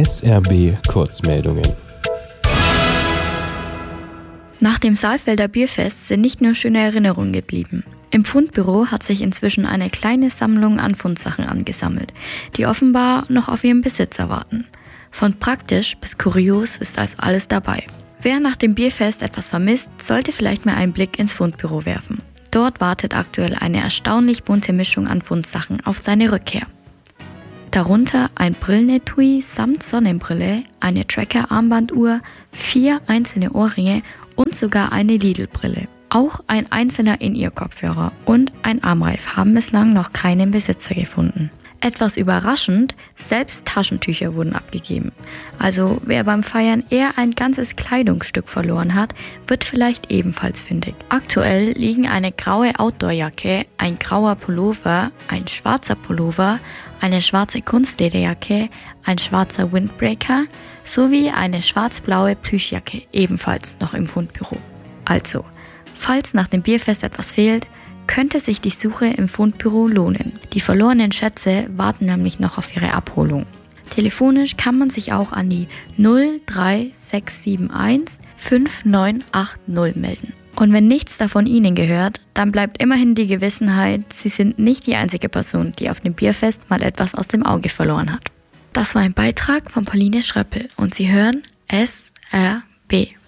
SRB Kurzmeldungen. Nach dem Saalfelder Bierfest sind nicht nur schöne Erinnerungen geblieben. Im Fundbüro hat sich inzwischen eine kleine Sammlung an Fundsachen angesammelt, die offenbar noch auf ihren Besitzer warten. Von praktisch bis kurios ist also alles dabei. Wer nach dem Bierfest etwas vermisst, sollte vielleicht mal einen Blick ins Fundbüro werfen. Dort wartet aktuell eine erstaunlich bunte Mischung an Fundsachen auf seine Rückkehr. Darunter ein Brillenetui samt Sonnenbrille, eine Tracker-Armbanduhr, 4 einzelne Ohrringe und sogar eine Lidl-Brille. Auch ein einzelner In-Ear-Kopfhörer und ein Armreif haben bislang noch keinen Besitzer gefunden. Etwas überraschend, selbst Taschentücher wurden abgegeben. Also wer beim Feiern eher ein ganzes Kleidungsstück verloren hat, wird vielleicht ebenfalls fündig. Aktuell liegen eine graue Outdoorjacke, ein grauer Pullover, ein schwarzer Pullover, eine schwarze Kunstlederjacke, ein schwarzer Windbreaker sowie eine schwarz-blaue Plüschjacke ebenfalls noch im Fundbüro. Also, falls nach dem Bierfest etwas fehlt, könnte sich die Suche im Fundbüro lohnen. Die verlorenen Schätze warten nämlich noch auf ihre Abholung. Telefonisch kann man sich auch an die 03671 5980 melden. Und wenn nichts davon Ihnen gehört, dann bleibt immerhin die Gewissenheit, Sie sind nicht die einzige Person, die auf dem Bierfest mal etwas aus dem Auge verloren hat. Das war ein Beitrag von Pauline Schröppel und Sie hören SRB.